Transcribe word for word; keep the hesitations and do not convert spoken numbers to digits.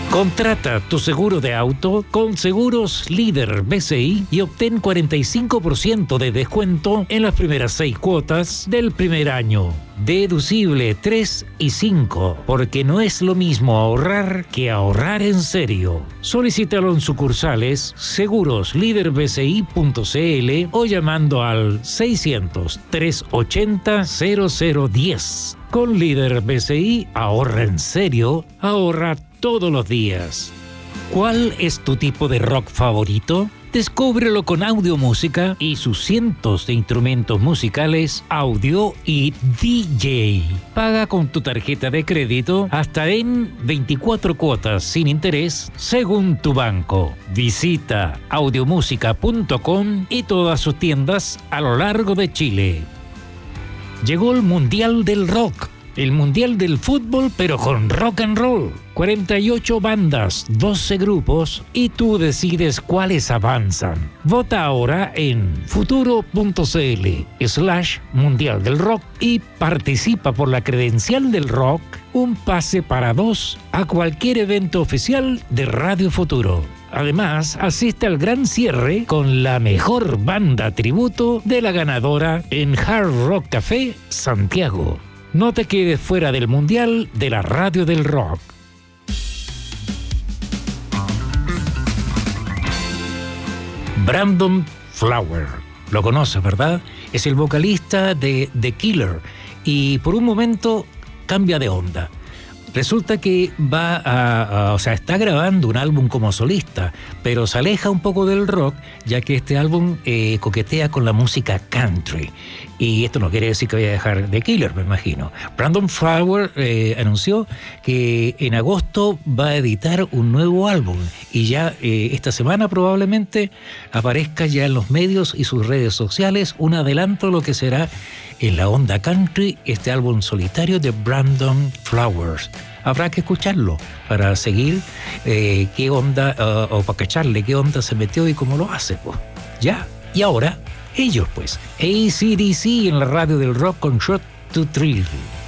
Contrata tu seguro de auto con Seguros Líder B C I y obtén cuarenta y cinco por ciento de descuento en las primeras seis cuotas del primer año. Deducible tres y cinco, porque no es lo mismo ahorrar que ahorrar en serio. Solicítalo en sucursales seguros líder b c i punto c l o llamando al seiscientos, trescientos ochenta, cero cero diez. Con Líder B C I, ahorra en serio, ahorra todos los días. ¿Cuál es tu tipo de rock favorito? Descúbrelo con Audio Música y sus cientos de instrumentos musicales, audio y D J. Paga con tu tarjeta de crédito hasta en veinticuatro cuotas sin interés según tu banco. Visita audiomúsica punto com y todas sus tiendas a lo largo de Chile. Llegó el Mundial del Rock, el Mundial del Fútbol, pero con rock and roll. cuarenta y ocho bandas, doce grupos, y tú decides cuáles avanzan. Vota ahora en futuro.cl slash Mundial del Rock y participa por la credencial del rock, un pase para dos a cualquier evento oficial de Radio Futuro. Además, asiste al gran cierre con la mejor banda tributo de la ganadora en Hard Rock Café Santiago. No te quedes fuera del Mundial de la Radio del Rock. Brandon Flower, lo conoces, ¿verdad? Es el vocalista de The Killer y por un momento cambia de onda. Resulta que va a, a, o sea, está grabando un álbum como solista, pero se aleja un poco del rock, ya que este álbum eh, coquetea con la música country. Y esto no quiere decir que vaya a dejar The Killer, me imagino. Brandon Flower eh, anunció que en agosto va a editar un nuevo álbum y ya eh, esta semana probablemente aparezca ya en los medios y sus redes sociales un adelanto de lo que será en la onda country este álbum solitario de Brandon Flowers. Habrá que escucharlo para seguir eh, qué onda, uh, o para cacharle qué onda se metió y cómo lo hace, pues. Ya, y ahora, ellos pues, A C D C en la radio del rock con Shot to Thrill.